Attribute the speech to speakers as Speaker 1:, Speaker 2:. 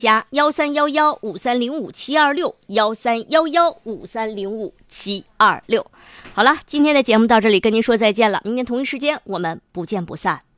Speaker 1: 加13115305-72613115305-726。好了，今天的节目到这里，跟您说再见了。明天同一时间我们不见不散。